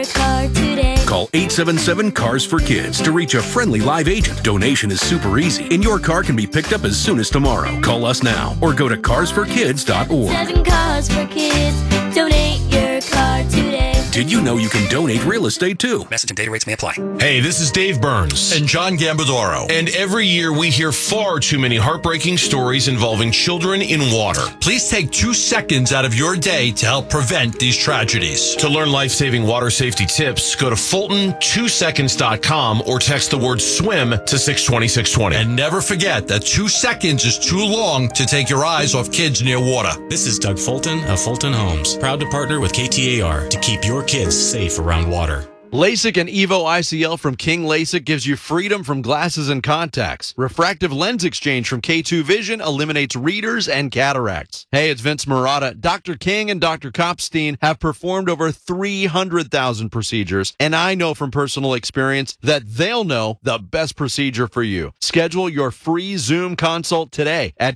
car today. Call 877-CARS-FOR-KIDS to reach a friendly live agent. Donation is super easy, and your car can be picked up as soon as tomorrow. Call us now or go to carsforkids.org. 7 Cars for Kids. Donate your car today. Did you know you can donate real estate too? Message and data rates may apply. Hey, this is Dave Burns and John Gambadoro. And every year we hear far too many heartbreaking stories involving children in water. Please take 2 seconds out of your day to help prevent these tragedies. To learn life-saving water safety tips, go to Fulton2seconds.com or text the word swim to 620-620. And never forget that 2 seconds is too long to take your eyes off kids near water. This is Doug Fulton of Fulton Homes, proud to partner with KTAR to keep your kids safe around water. LASIK and EVO ICL from King LASIK gives you freedom from glasses and contacts. Refractive lens exchange from K2 Vision eliminates readers and cataracts. Hey, it's Vince Marotta. Dr. King and Dr. Kopstein have performed over 300,000 procedures, and I know from personal experience that they'll know the best procedure for you. Schedule your free Zoom consult today at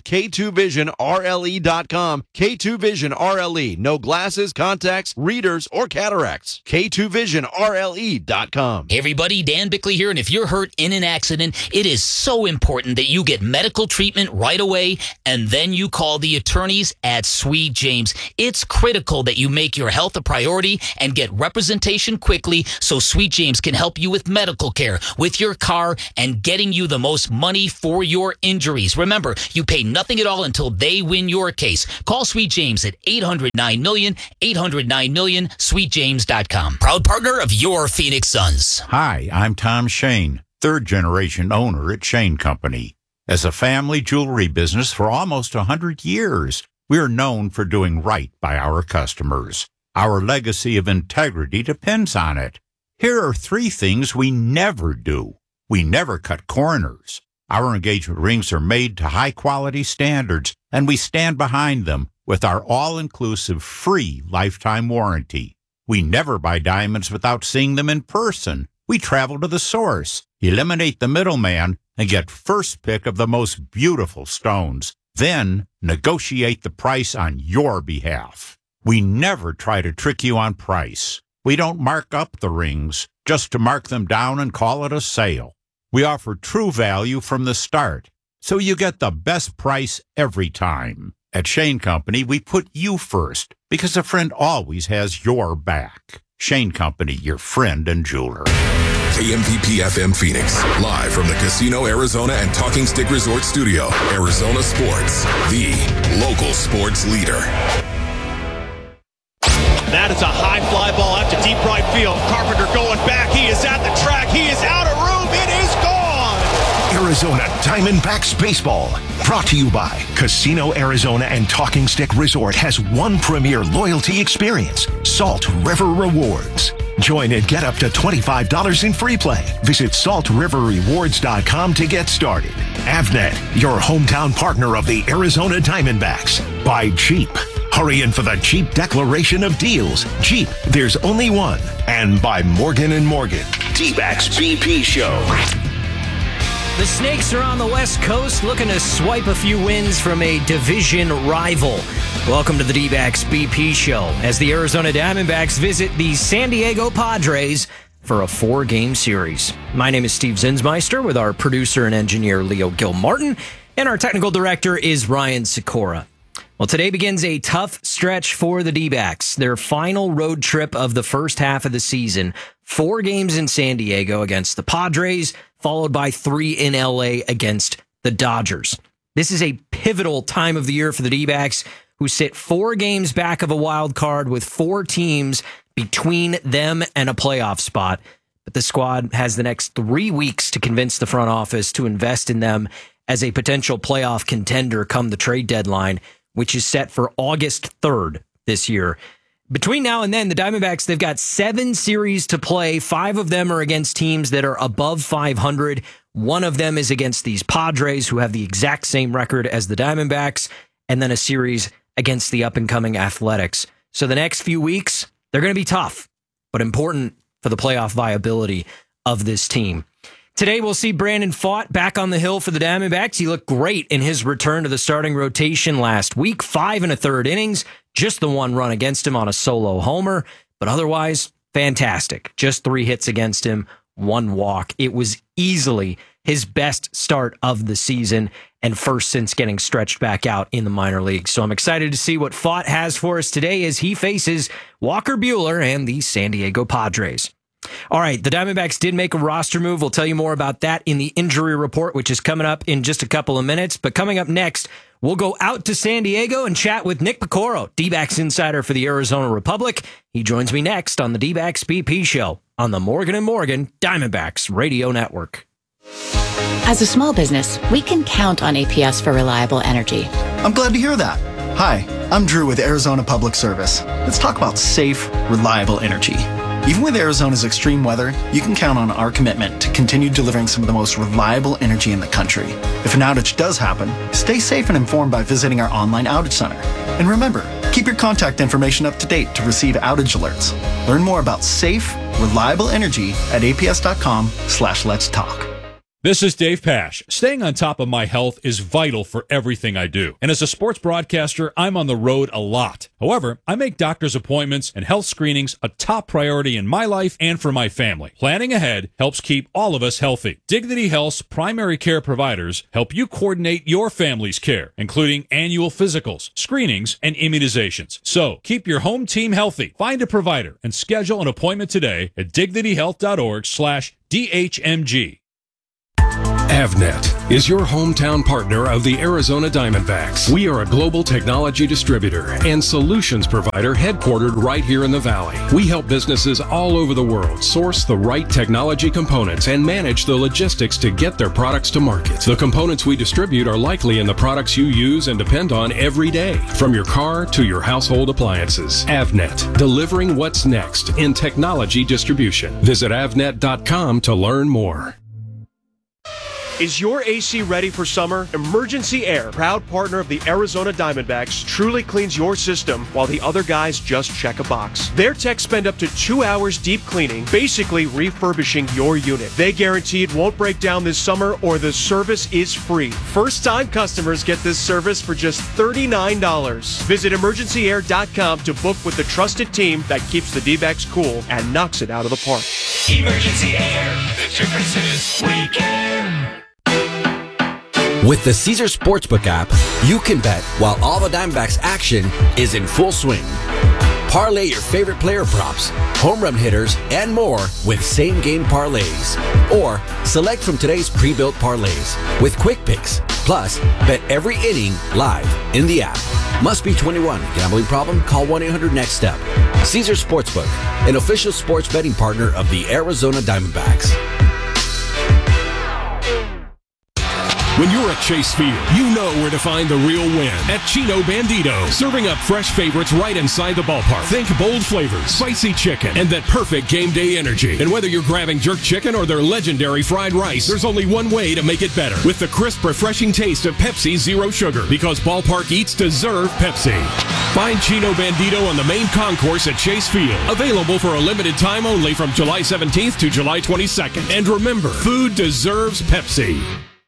K2VisionRLE.com. K2 Vision RLE. No glasses, contacts, readers, or cataracts. K2 Vision RLE.com. Hey everybody, Dan Bickley here, and if you're hurt in an accident, it is so important that you get medical treatment right away, and then you call the attorneys at Sweet James. It's critical that you make your health a priority and get representation quickly so Sweet James can help you with medical care, with your car, and getting you the most money for your injuries. Remember, you pay nothing at all until they win your case. Call Sweet James at 800-9-MILLION, 800-9-MILLION, sweetjames.com. Proud partner of your Phoenix Suns. Hi, I'm Tom Shane, third-generation owner at Shane Company. As a family jewelry business for almost 100 years, we're known for doing right by our customers. Our legacy of integrity depends on it. Here are 3 things we never do. We never cut corners. Our engagement rings are made to high-quality standards, and we stand behind them with our all-inclusive free lifetime warranty. We never buy diamonds without seeing them in person. We travel to the source, eliminate the middleman, and get first pick of the most beautiful stones. Then negotiate the price on your behalf. We never try to trick you on price. We don't mark up the rings just to mark them down and call it a sale. We offer true value from the start, so you get the best price every time. At Shane Company, we put you first because a friend always has your back. Shane Company, your friend and jeweler. KMPP FM Phoenix, live from the Casino Arizona and Talking Stick Resort Studio. Arizona Sports, the local sports leader. That is a high fly ball out to deep right field. Carpenter going back. He is at the track. He is out of room. It is gone. Arizona Diamondbacks Baseball. Brought to you by Casino Arizona and Talking Stick Resort has one premier loyalty experience, Salt River Rewards. Join and get up to $25 in free play. Visit saltriverrewards.com to get started. Avnet, your hometown partner of the Arizona Diamondbacks. Buy Jeep. Hurry in for the Jeep declaration of deals. Jeep, there's only one. And by Morgan & Morgan. D-Backs BP Show. The Snakes are on the West Coast looking to swipe a few wins from a division rival. Welcome to the D-Backs BP Show as the Arizona Diamondbacks visit the San Diego Padres for a 4-game series. My name is Steve Zinsmeister with our producer and engineer Leo Gilmartin, and our technical director is Ryan Sikora. Well, today begins a tough stretch for the D-Backs. Their final road trip of the first half of the season. 4 games in San Diego against the Padres, followed by 3 in LA against the Dodgers. This is a pivotal time of the year for the D-Backs, who sit 4 games back of a wild card with 4 teams between them and a playoff spot. But the squad has the next 3 weeks to convince the front office to invest in them as a potential playoff contender come the trade deadline, which is set for August 3rd this year. Between now and then, the Diamondbacks, they've got 7 series to play. 5 of them are against teams that are above 500. 1 of them is against these Padres, who have the exact same record as the Diamondbacks, and then a series against the up-and-coming Athletics. So the next few weeks, they're going to be tough, but important for the playoff viability of this team. Today, we'll see Brandon Pfaadt back on the hill for the Diamondbacks. He looked great in his return to the starting rotation last week. 5 1/3 innings, just the 1 run against him on a solo homer. But otherwise, fantastic. Just 3 hits against him, 1 walk. It was easily his best start of the season and first since getting stretched back out in the minor leagues. So I'm excited to see what Pfaadt has for us today as he faces Walker Buehler and the San Diego Padres. All right, the Diamondbacks did make a roster move. We'll tell you more about that in the injury report, which is coming up in just a couple of minutes. But coming up next, we'll go out to San Diego and chat with Nick Piecoro, D-backs insider for the Arizona Republic. He joins me next on the D-backs BP Show on the Morgan & Morgan Diamondbacks Radio Network. As a small business, we can count on APS for reliable energy. I'm glad to hear that. Hi, I'm Drew with Arizona Public Service. Let's talk about safe, reliable energy. Even with Arizona's extreme weather, you can count on our commitment to continue delivering some of the most reliable energy in the country. If an outage does happen, stay safe and informed by visiting our online outage center. And remember, keep your contact information up to date to receive outage alerts. Learn more about safe, reliable energy at aps.com/let's talk. This is Dave Pasch. Staying on top of my health is vital for everything I do. And as a sports broadcaster, I'm on the road a lot. However, I make doctor's appointments and health screenings a top priority in my life and for my family. Planning ahead helps keep all of us healthy. Dignity Health's primary care providers help you coordinate your family's care, including annual physicals, screenings, and immunizations. So, keep your home team healthy. Find a provider and schedule an appointment today at dignityhealth.org/DHMG. Avnet is your hometown partner of the Arizona Diamondbacks. We are a global technology distributor and solutions provider headquartered right here in the Valley. We help businesses all over the world source the right technology components and manage the logistics to get their products to market. The components we distribute are likely in the products you use and depend on every day, from your car to your household appliances. Avnet, delivering what's next in technology distribution. Visit avnet.com to learn more. Is your AC ready for summer? Emergency Air, proud partner of the Arizona Diamondbacks, truly cleans your system while the other guys just check a box. Their techs spend up to 2 hours deep cleaning, basically refurbishing your unit. They guarantee it won't break down this summer or the service is free. First-time customers get this service for just $39. Visit emergencyair.com to book with the trusted team that keeps the D-backs cool and knocks it out of the park. Emergency Air, the difference is we care. With the Caesar Sportsbook app, you can bet while all the Diamondbacks action is in full swing. Parlay your favorite player props, home run hitters, and more with same-game parlays. Or select from today's pre-built parlays with quick picks. Plus, bet every inning live in the app. Must be 21. Gambling problem? Call 1-800-NEXT-STEP. Caesar Sportsbook, an official sports betting partner of the Arizona Diamondbacks. When you're at Chase Field, you know where to find the real win. At Chino Bandito, serving up fresh favorites right inside the ballpark. Think bold flavors, spicy chicken, and that perfect game day energy. And whether you're grabbing jerk chicken or their legendary fried rice, there's only one way to make it better. With the crisp, refreshing taste of Pepsi Zero Sugar. Because ballpark eats deserve Pepsi. Find Chino Bandito on the main concourse at Chase Field. Available for a limited time only from July 17th to July 22nd. And remember, food deserves Pepsi.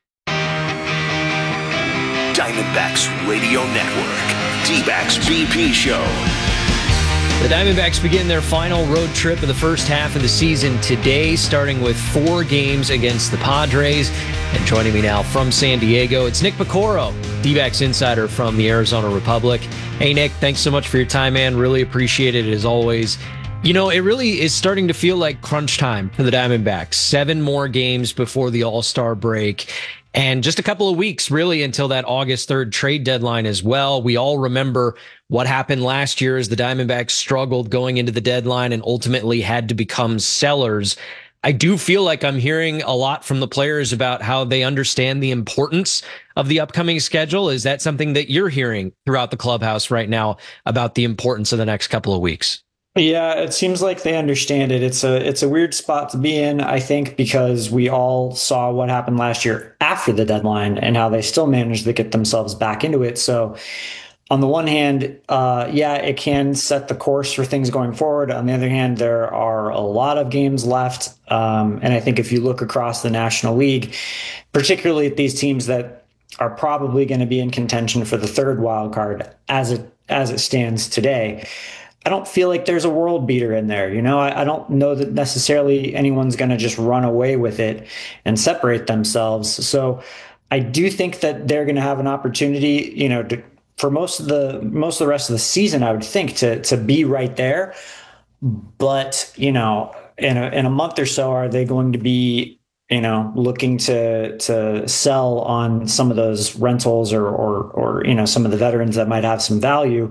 Diamondbacks Radio Network, D-backs BP Show. The Diamondbacks begin their final road trip of the first half of the season today, starting with 4 games against the Padres. And joining me now from San Diego, it's Nick Piecoro, D-backs insider from the Arizona Republic. Hey, Nick, thanks so much for your time, man. Really appreciate it as always. You know, it really is starting to feel like crunch time for the Diamondbacks. 7 more games before the All-Star break. And just a couple of weeks, really, until that August 3rd trade deadline as well. We all remember what happened last year as the Diamondbacks struggled going into the deadline and ultimately had to become sellers. I do feel like I'm hearing a lot from the players about how they understand the importance of the upcoming schedule. Is that something that you're hearing throughout the clubhouse right now about the importance of the next couple of weeks? Yeah, it seems like they understand it. It's a weird spot to be in, I think, because we all saw what happened last year after the deadline and how they still managed to get themselves back into it. So on the one hand, it can set the course for things going forward. On the other hand, there are a lot of games left. And I think if you look across the National League, particularly at these teams that are probably going to be in contention for the 3rd wild card as it stands today, I don't feel like there's a world beater in there. I don't know that necessarily anyone's going to just run away with it and separate themselves. So I do think that they're going to have an opportunity, for most of the rest of the season, I would think to be right there. But, in a month or so, are they going to be, looking to sell on some of those rentals or some of the veterans that might have some value?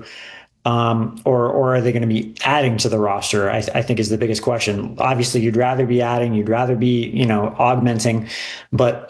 Or are they going to be adding to the roster? I think is the biggest question. Obviously, you'd rather be adding, you'd rather be, augmenting, but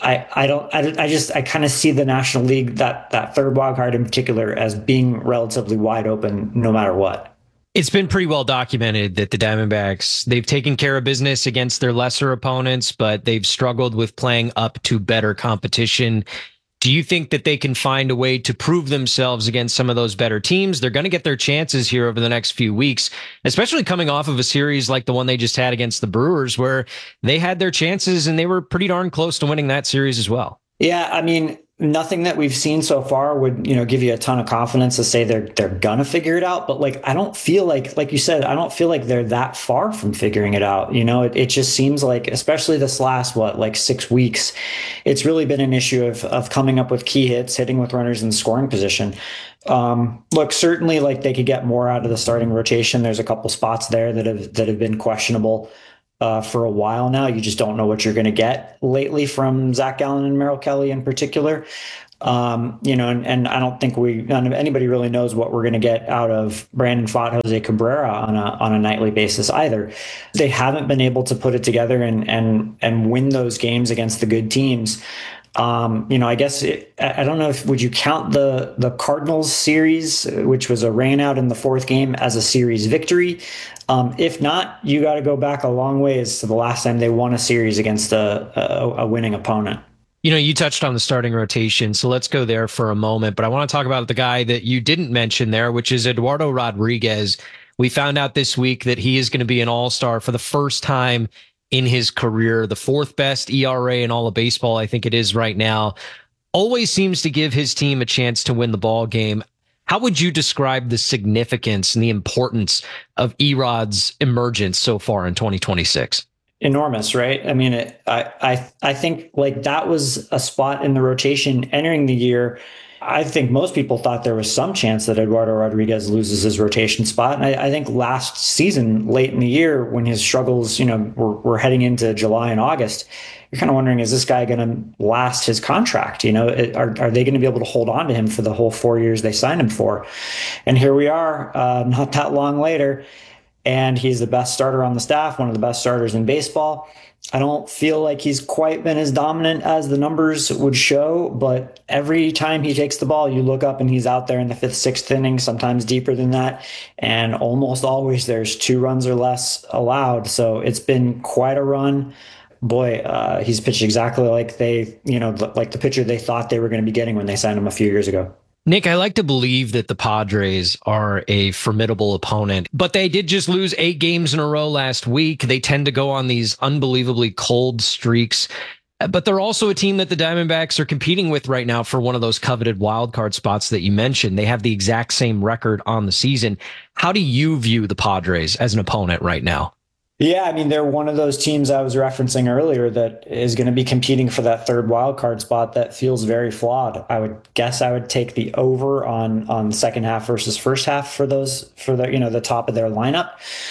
I kind of see the National League, that third wild card in particular, as being relatively wide open no matter what. It's been pretty well documented that the Diamondbacks, they've taken care of business against their lesser opponents, but they've struggled with playing up to better competition. Do you think that they can find a way to prove themselves against some of those better teams? They're going to get their chances here over the next few weeks, especially coming off of a series like the one they just had against the Brewers, where they had their chances and they were pretty darn close to winning that series as well. Yeah, I mean, nothing that we've seen so far would, give you a ton of confidence to say they're gonna figure it out. But I don't feel like you said, I don't feel like they're that far from figuring it out. It just seems like, especially this last 6 weeks, it's really been an issue of coming up with key hits, hitting with runners in scoring position. Look, certainly they could get more out of the starting rotation. There's a couple spots there that have been questionable for a while now. You just don't know what you're going to get lately from Zach Gallen and Merrill Kelly in particular. And I don't think anybody really knows what we're going to get out of Brandon Pfaadt, Jose Cabrera on a nightly basis either. They haven't been able to put it together and win those games against the good teams. I guess I don't know would you count the Cardinals series, which was a rain out in the fourth game, as a series victory? If not, you got to go back a long ways to the last time they won a series against a winning opponent. You touched on the starting rotation, so let's go there for a moment. But I want to talk about the guy that you didn't mention there, which is Eduardo Rodriguez. We found out this week that he is going to be an all-star for the first time in his career, the fourth best ERA in all of baseball, I think it is right now. Always seems to give his team a chance to win the ball game. How would you describe the significance and the importance of Erod's emergence so far in 2026? Enormous, right? I mean, I think that was a spot in the rotation entering the year. I think most people thought there was some chance that Eduardo Rodriguez loses his rotation spot. And I think last season, late in the year, when his struggles, were heading into July and August, you're kind of wondering, is this guy going to last his contract? Are they going to be able to hold on to him for the whole 4 years they signed him for? And here we are, not that long later, and he's the best starter on the staff, one of the best starters in baseball. I don't feel like he's quite been as dominant as the numbers would show, but every time he takes the ball, you look up and he's out there in the fifth, sixth inning, sometimes deeper than that. And almost always there's 2 runs or less allowed. So it's been quite a run. Boy, he's pitched exactly like like the pitcher they thought they were going to be getting when they signed him a few years ago. Nick, I like to believe that the Padres are a formidable opponent, but they did just lose 8 games in a row last week. They tend to go on these unbelievably cold streaks, but they're also a team that the Diamondbacks are competing with right now for one of those coveted wildcard spots that you mentioned. They have the exact same record on the season. How do you view the Padres as an opponent right now? Yeah, I mean, they're one of those teams I was referencing earlier that is going to be competing for that third wild card spot that feels very flawed. I would guess I would take the over on second half versus first half for the top of their lineup.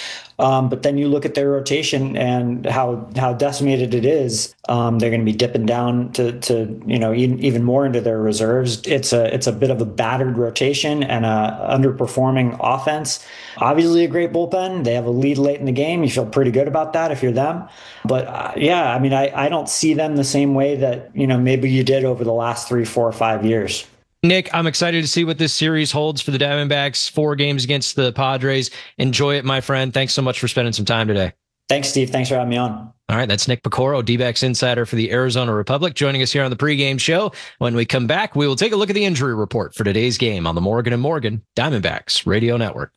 But then you look at their rotation and how decimated it is. They're going to be dipping down to even more into their reserves. It's a bit of a battered rotation and a underperforming offense. Obviously a great bullpen. They have a lead late in the game. You feel pretty good about that if you're them. But I mean, I don't see them the same way that maybe you did over the last 3, 4, 5 years. Nick, I'm excited to see what this series holds for the Diamondbacks. 4 games against the Padres. Enjoy it, my friend. Thanks so much for spending some time today. Thanks, Steve. Thanks for having me on. All right, that's Nick Piecoro, D-backs insider for the Arizona Republic, joining us here on the pregame show. When we come back, we will take a look at the injury report for today's game on the Morgan & Morgan Diamondbacks Radio Network.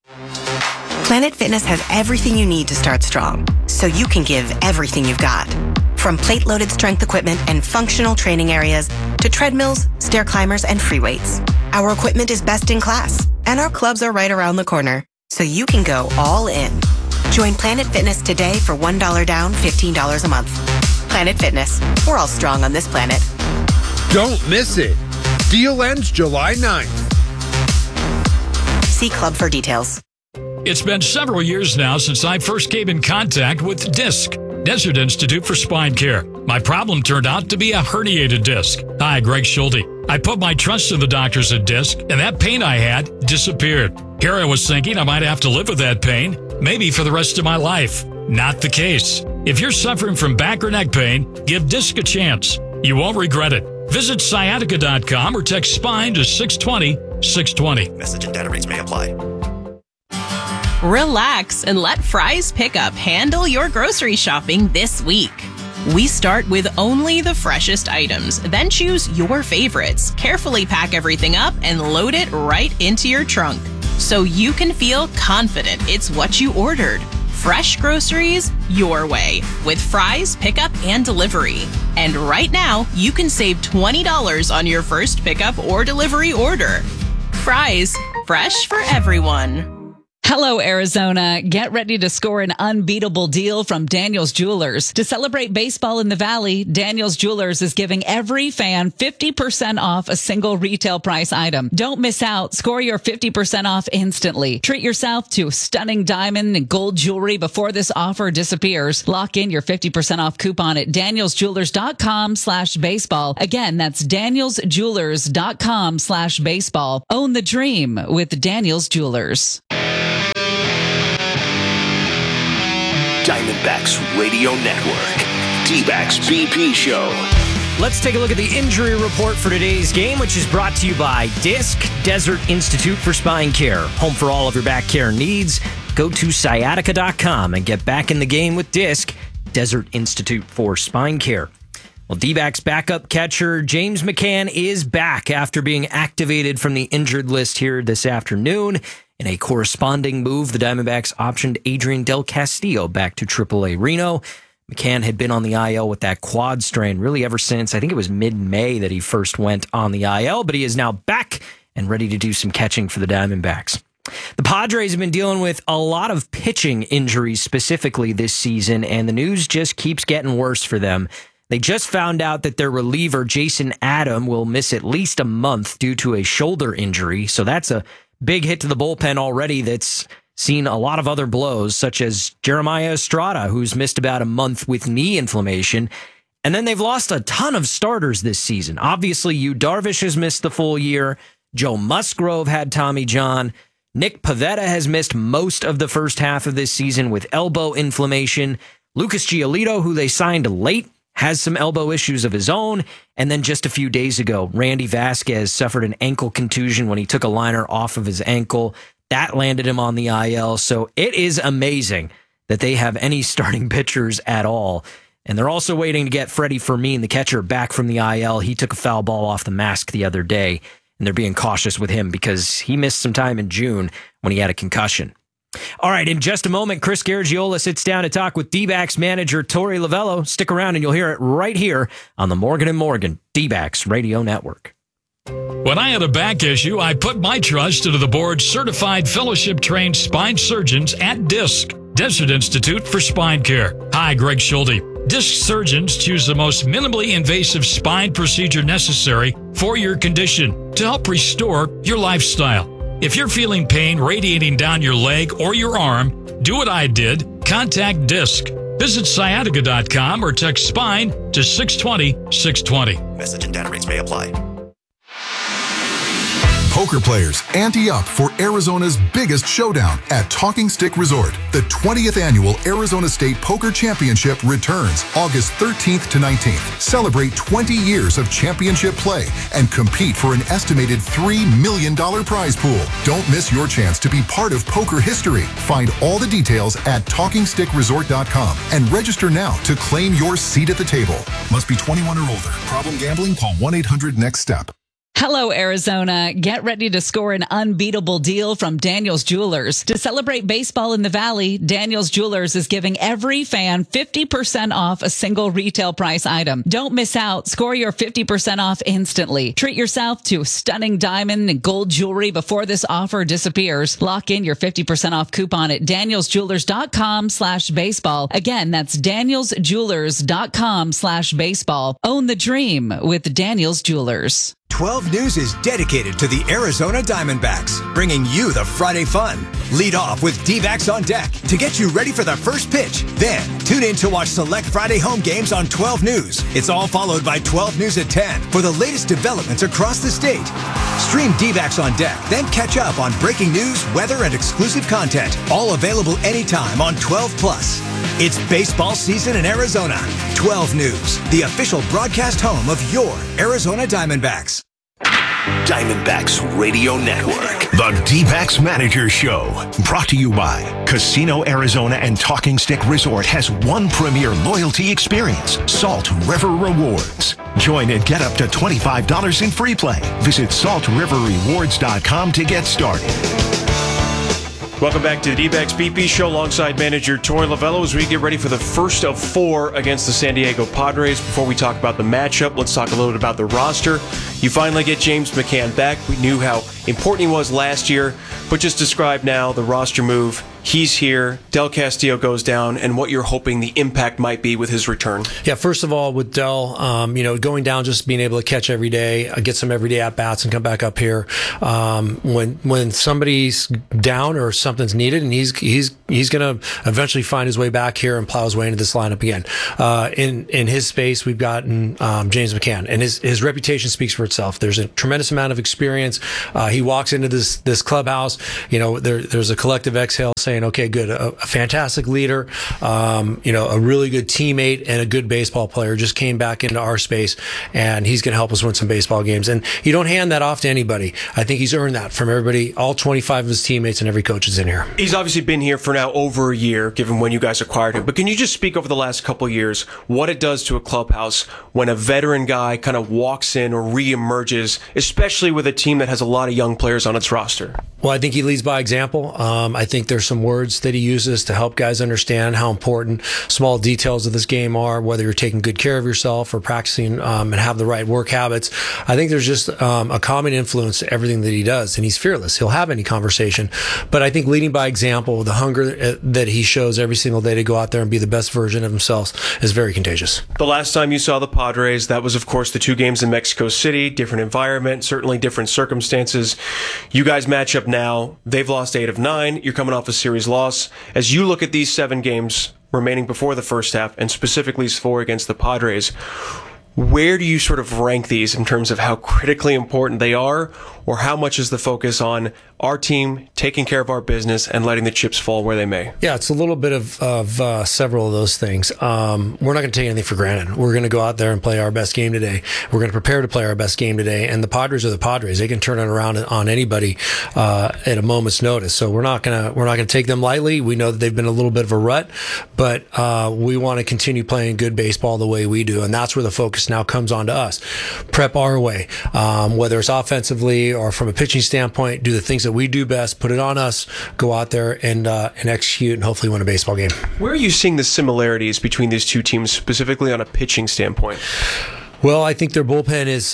Planet Fitness has everything you need to start strong, so you can give everything you've got. From plate-loaded strength equipment and functional training areas to treadmills, stair climbers, and free weights. Our equipment is best in class, and our clubs are right around the corner. so you can go all in. Join Planet Fitness today for $1 down, $15 a month. Planet Fitness. We're all strong on this planet. Don't miss it. Deal ends July 9th. See Club for details. It's been several years now since I first came in contact with DISC, Desert Institute for Spine Care. My problem turned out to be a herniated disc. Hi, Greg Schulte. I put my trust in the doctors at DISC, and that pain I had disappeared. Here I was thinking I might have to live with that pain, maybe for the rest of my life. Not the case. If you're suffering from back or neck pain, give DISC a chance. You won't regret it. Visit sciatica.com or text SPINE to 620-620. Message and data rates may apply. Relax and let Fry's Pickup handle your grocery shopping this week. We start with only the freshest items, then choose your favorites, carefully pack everything up, and load it right into your trunk so you can feel confident it's what you ordered. Fresh groceries your way with Fry's Pickup and Delivery. And right now, you can save $20 on your first pickup or delivery order. Fry's, fresh for everyone. Hello, Arizona. Get ready to score an unbeatable deal from Daniel's Jewelers. To celebrate baseball in the Valley, Daniel's Jewelers is giving every fan 50% off a single retail price item. Don't miss out. Score your 50% off instantly. Treat yourself to stunning diamond and gold jewelry before this offer disappears. Lock in your 50% off coupon at danielsjewelers.com/baseball. Again, that's danielsjewelers.com/baseball. Own the dream with Daniel's Jewelers. Diamondbacks Radio Network. D-Backs BP Show. Let's take a look at the injury report for today's game, which is brought to you by DISC, Desert Institute for Spine Care. Home for all of your back care needs. Go to sciatica.com and get back in the game with DISC, Desert Institute for Spine Care. Well, D-Backs backup catcher James McCann is back after being activated from the injured list here this afternoon. In a corresponding move, the Diamondbacks optioned Adrian Del Castillo back to AAA Reno. McCann had been on the IL with that quad strain really ever since, I think it was mid-May that he first went on the IL, but he is now back and ready to do some catching for the Diamondbacks. The Padres have been dealing with a lot of pitching injuries specifically this season, and the news just keeps getting worse for them. They just found out that their reliever, Jason Adam, will miss at least a month due to a shoulder injury, so that's a big hit to the bullpen already that's seen a lot of other blows, such as Jeremiah Estrada, who's missed about a month with knee inflammation. And then they've lost a ton of starters this season. Obviously, Yu Darvish has missed the full year. Joe Musgrove had Tommy John. Nick Pivetta has missed most of the first half of this season with elbow inflammation. Lucas Giolito, who they signed late, has some elbow issues of his own. And then just a few days ago, Randy Vasquez suffered an ankle contusion when he took a liner off of his ankle. That landed him on the IL. So it is amazing that they have any starting pitchers at all. And they're also waiting to get Freddie Fermin, the catcher, back from the IL. He took a foul ball off the mask the other day, and they're being cautious with him because he missed some time in June when he had a concussion. All right, in just a moment, Chris Garagiola sits down to talk with D-Backs manager Torey Lovullo. Stick around and you'll hear it right here on the Morgan & Morgan D-Backs Radio Network. When I had a back issue, I put my trust into the board's certified fellowship-trained spine surgeons at DISC, Desert Institute for Spine Care. Hi, Greg Schulte. DISC surgeons choose the most minimally invasive spine procedure necessary for your condition to help restore your lifestyle. If you're feeling pain radiating down your leg or your arm, do what I did. Contact DISC. Visit sciatica.com or text SPINE to 620-620. Message and data rates may apply. Poker players ante up for Arizona's biggest showdown at Talking Stick Resort. The 20th annual Arizona State Poker Championship returns August 13th to 19th. Celebrate 20 years of championship play and compete for an estimated $3 million prize pool. Don't miss your chance to be part of poker history. Find all the details at TalkingStickResort.com and register now to claim your seat at the table. Must be 21 or older. Problem gambling? Call 1-800-NEXT-STEP. Hello, Arizona. Get ready to score an unbeatable deal from Daniels Jewelers. To celebrate baseball in the Valley, Daniels Jewelers is giving every fan 50% off a single retail price item. Don't miss out. Score your 50% off instantly. Treat yourself to stunning diamond and gold jewelry before this offer disappears. Lock in your 50% off coupon at danielsjewelers.com/baseball. Again, that's danielsjewelers.com/baseball. Own the dream with Daniels Jewelers. 12 News is dedicated to the Arizona Diamondbacks, bringing you the Friday fun. Lead off with D-backs on deck to get you ready for the first pitch. Then, tune in to watch select Friday home games on 12 News. It's all followed by 12 News at 10 for the latest developments across the state. Stream D-backs on deck, then catch up on breaking news, weather, and exclusive content. All available anytime on 12+. It's baseball season in Arizona. 12 News, the official broadcast home of your Arizona Diamondbacks. Diamondbacks Radio Network. The D-backs Manager Show. Brought to you by Casino Arizona and Talking Stick Resort has one premier loyalty experience, Salt River Rewards. Join and get up to $25 in free play. Visit saltriverrewards.com to get started. Welcome back to the D-backs BP Show alongside manager Torey Lovullo as we get ready for the first of 4 against the San Diego Padres. Before we talk about the matchup, let's talk a little bit about the roster. You finally get James McCann back. We knew how important he was last year, but just describe now the roster move. He's here, Del Castillo goes down, and what you're hoping the impact might be with his return. Yeah, first of all, with Del, going down, just being able to catch every day, get some everyday at-bats and come back up here. When somebody's down or something's needed, and he's going to eventually find his way back here and plow his way into this lineup again. In his space, we've gotten James McCann, and his reputation speaks for itself. There's a tremendous amount of experience. He walks into this clubhouse, there's a collective exhale saying, okay, good, a fantastic leader, a really good teammate and a good baseball player just came back into our space, and he's going to help us win some baseball games. And you don't hand that off to anybody. I think he's earned that from everybody, all 25 of his teammates and every coach is in here. He's obviously been here for now over a year, given when you guys acquired him. But can you just speak over the last couple of years what it does to a clubhouse when a veteran guy kind of walks in or reemerges, especially with a team that has a lot of young players on its roster? Well, I think he leads by example. I think there's some words that he uses to help guys understand how important small details of this game are, whether you're taking good care of yourself or practicing and have the right work habits. I think there's just a common influence to everything that he does, and he's fearless. He'll have any conversation. But I think leading by example, the hunger that he shows every single day to go out there and be the best version of himself is very contagious. The last time you saw the Padres, that was, of course, the 2 games in Mexico City, different environment, certainly different circumstances. You guys match up now. They've lost 8 of 9. You're coming off a series loss. As you look at these 7 games remaining before the first half, and specifically 4 against the Padres, where do you sort of rank these in terms of how critically important they are, or how much is the focus on our team taking care of our business and letting the chips fall where they may? Yeah, it's a little bit of several of those things. We're not going to take anything for granted. We're going to go out there and play our best game today. We're going to prepare to play our best game today. And the Padres are the Padres. They can turn it around on anybody at a moment's notice. So we're not going to take them lightly. We know that they've been a little bit of a rut, but we want to continue playing good baseball the way we do, and that's where the focus now comes on to us. Prep our way, whether it's offensively or from a pitching standpoint, do the things that we do best, put it on us, go out there and execute and hopefully win a baseball game. Where are you seeing the similarities between these two teams, specifically on a pitching standpoint? Well, I think their bullpen is,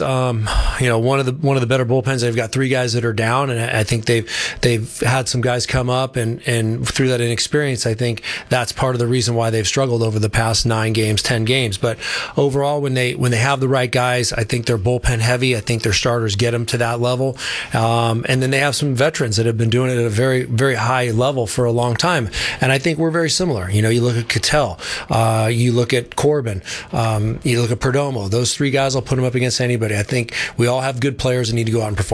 one of the better bullpens. They've got 3 guys that are down, and I think they've had some guys come up, and through that inexperience, I think that's part of the reason why they've struggled over the past 9 games, 10 games. But overall, when they have the right guys, I think they're bullpen heavy. I think their starters get them to that level, and then they have some veterans that have been doing it at a very, very high level for a long time. And I think we're very similar. You look at Cattell, you look at Corbin, you look at Perdomo. Those 3 guys, I'll put them up against anybody. I think we all have good players that need to go out and perform.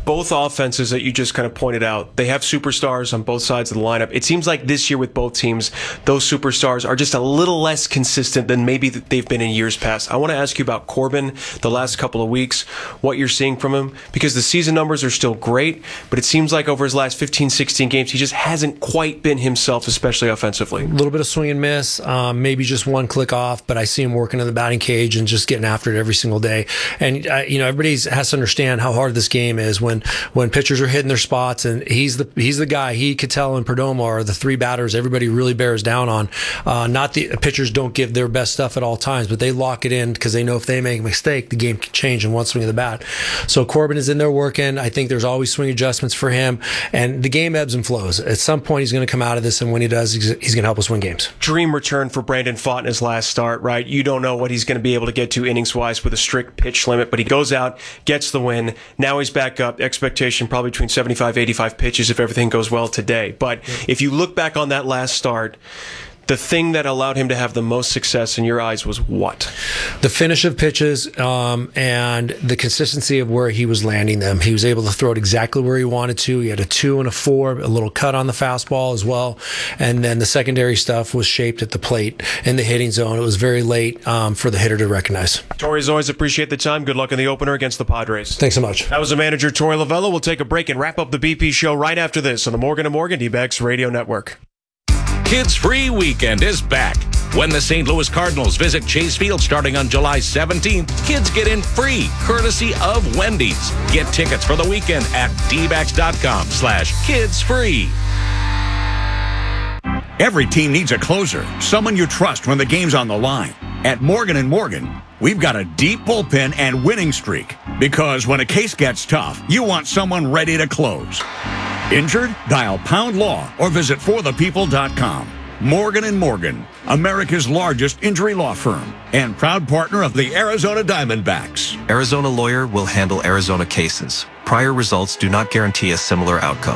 both offenses that you just kind of pointed out, they have superstars on both sides of the lineup. It seems like this year with both teams, those superstars are just a little less consistent than maybe they've been in years past. I want to ask you about Corbin the last couple of weeks, what you're seeing from him, because the season numbers are still great, but it seems like over his last 15, 16 games, he just hasn't quite been himself, especially offensively. A little bit of swing and miss, maybe just one click off, but I see him working in the batting cage and just getting after it every single day. And everybody has to understand how hard this game is when pitchers are hitting their spots, and he's the guy. He, Ketel, and Perdomo are the three batters everybody really bears down on. Not the pitchers don't give their best stuff at all times, but they lock it in because they know if they make a mistake, the game can change in one swing of the bat. So Corbin is in there working. I think there's always swing adjustments for him, and the game ebbs and flows. At some point, he's going to come out of this, and when he does, he's going to help us win games. Dream return for Brandon Pfaadt in his last start, right? You don't know what he's going to be able to get to innings-wise with a strict pitch limit, but he goes out, gets the win. Now he's back up. Expectation probably between 75, 85 pitches if everything goes well today. But if you look back on that last start, the thing that allowed him to have the most success in your eyes was what? The finish of pitches and the consistency of where he was landing them. He was able to throw it exactly where he wanted to. He had a 2 and a 4, a little cut on the fastball as well. And then the secondary stuff was shaped at the plate in the hitting zone. It was very late for the hitter to recognize. Torey, as always, appreciate the time. Good luck in the opener against the Padres. Thanks so much. That was the manager, Torey Lovullo. We'll take a break and wrap up the BP show right after this on the Morgan & Morgan D-backs Radio Network. Kids Free Weekend is back. When the St. Louis Cardinals visit Chase Field starting on July 17th, kids get in free, courtesy of Wendy's. Get tickets for the weekend at dbacks.com/kidsfree. Every team needs a closer, someone you trust when the game's on the line. At Morgan & Morgan, we've got a deep bullpen and winning streak. Because when a case gets tough, you want someone ready to close. Injured? Dial Pound Law or visit forthepeople.com. Morgan & Morgan, America's largest injury law firm and proud partner of the Arizona Diamondbacks. Arizona Lawyer will handle Arizona cases. Prior results do not guarantee a similar outcome.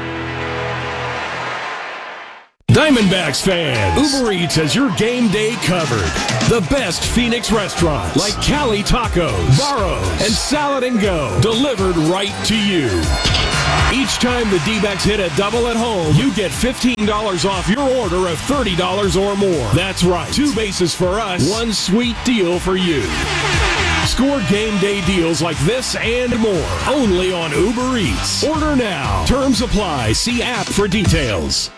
Diamondbacks fans, Uber Eats has your game day covered. The best Phoenix restaurants like Cali Tacos, Barro's, and Salad and Go delivered right to you. Each time the D-backs hit a double at home, you get $15 off your order of $30 or more. That's right, 2 bases for us, 1 sweet deal for you. Score game day deals like this and more only on Uber Eats. Order now. Terms apply. See app for details.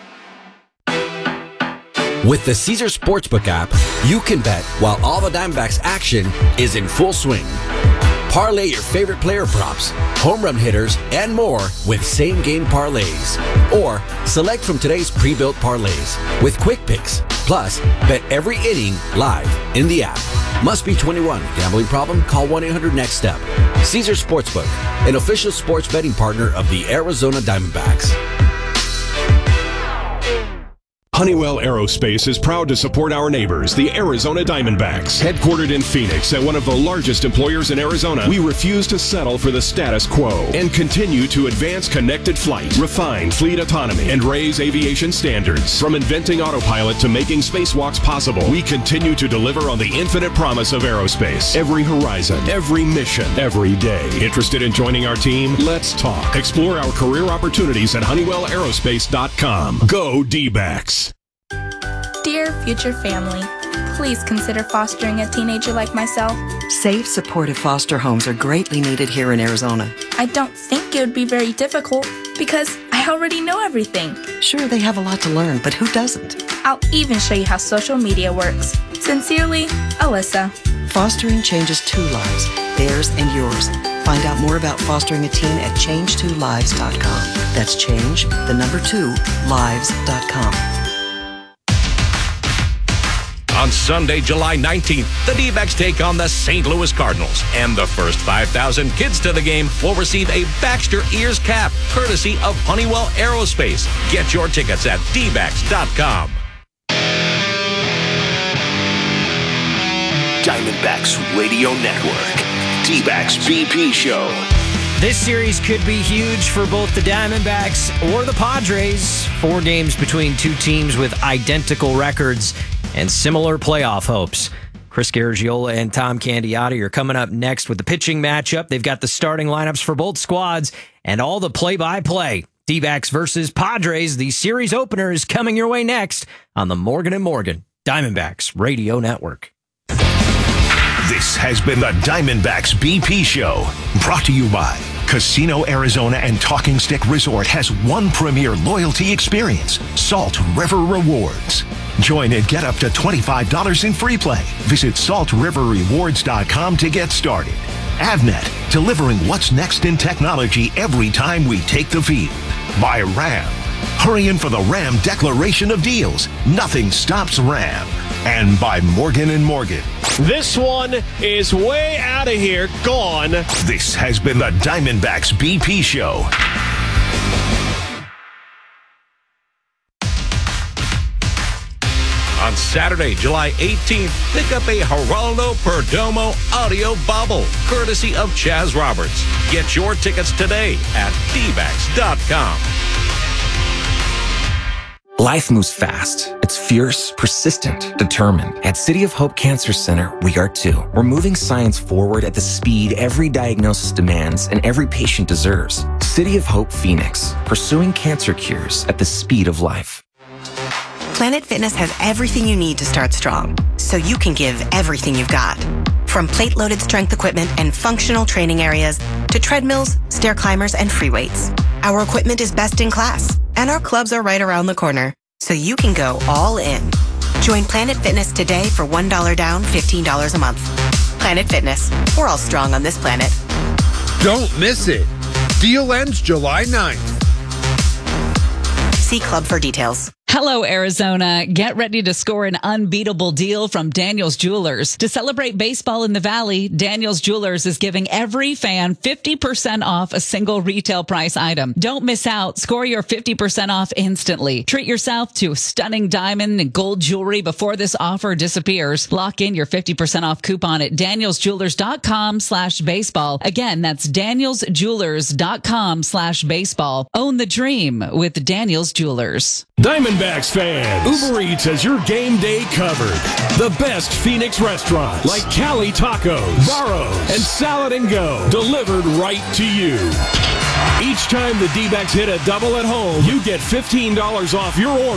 With the Caesars Sportsbook app, you can bet while all the Diamondbacks action is in full swing. Parlay your favorite player props, home run hitters, and more with same-game parlays. Or select from today's pre-built parlays with quick picks. Plus, bet every inning live in the app. Must be 21. Gambling problem? Call 1-800-NEXT-STEP. Caesars Sportsbook, an official sports betting partner of the Arizona Diamondbacks. Honeywell Aerospace is proud to support our neighbors, the Arizona Diamondbacks. Headquartered in Phoenix and one of the largest employers in Arizona, we refuse to settle for the status quo and continue to advance connected flight, refine fleet autonomy, and raise aviation standards. From inventing autopilot to making spacewalks possible, we continue to deliver on the infinite promise of aerospace. Every horizon, every mission, every day. Interested in joining our team? Let's talk. Explore our career opportunities at HoneywellAerospace.com. Go D-backs. Dear future family, please consider fostering a teenager like myself. Safe, supportive foster homes are greatly needed here in Arizona. I don't think it would be very difficult because I already know everything. Sure, they have a lot to learn, but who doesn't? I'll even show you how social media works. Sincerely, Alyssa. Fostering changes 2 lives, theirs and yours. Find out more about fostering a teen at change2lives.com. That's change, the number 2, lives.com. On Sunday, July 19th, the D-backs take on the St. Louis Cardinals. And the first 5,000 kids to the game will receive a Baxter Ears cap, courtesy of Honeywell Aerospace. Get your tickets at dbacks.com. Diamondbacks Radio Network. D-backs BP Show. This series could be huge for both the Diamondbacks or the Padres. 4 games between 2 teams with identical records and similar playoff hopes. Chris Garagiola and Tom Candiotti are coming up next with the pitching matchup. They've got the starting lineups for both squads and all the play-by-play. D-backs versus Padres. The series opener is coming your way next on the Morgan & Morgan Diamondbacks Radio Network. This has been the Diamondbacks BP Show, brought to you by Casino Arizona and Talking Stick Resort has one premier loyalty experience, Salt River Rewards. Join and get up to $25 in free play. Visit saltriverrewards.com to get started. Avnet, delivering what's next in technology every time we take the field. By Ram. Hurry in for the Ram Declaration of Deals. Nothing stops Ram. And by Morgan & Morgan. This one is way out of here, gone. This has been the Diamondbacks BP Show. On Saturday, July 18th, pick up a Geraldo Perdomo audio bobble, courtesy of Chaz Roberts. Get your tickets today at dbacks.com. Life moves fast. It's fierce, persistent, determined. At City of Hope Cancer Center, we are too. We're moving science forward at the speed every diagnosis demands and every patient deserves. City of Hope Phoenix, pursuing cancer cures at the speed of life. Planet Fitness has everything you need to start strong, so you can give everything you've got. From plate-loaded strength equipment and functional training areas to treadmills, stair climbers, and free weights. Our equipment is best in class, and our clubs are right around the corner, so you can go all in. Join Planet Fitness today for $1 down, $15 a month. Planet Fitness. We're all strong on this planet. Don't miss it. Deal ends July 9th. See club for details. Hello, Arizona. Get ready to score an unbeatable deal from Daniels Jewelers. To celebrate baseball in the Valley, Daniels Jewelers is giving every fan 50% off a single retail price item. Don't miss out. Score your 50% off instantly. Treat yourself to stunning diamond and gold jewelry before this offer disappears. Lock in your 50% off coupon at danielsjewelers.com/baseball. Again, that's danielsjewelers.com/baseball. Own the dream with Daniels Jewelers. Diamondbacks fans, Uber Eats has your game day covered. The best Phoenix restaurants like Cali Tacos, Barrows, and Salad and Go delivered right to you. Each time the D-backs hit a double at home, you get $15 off your order.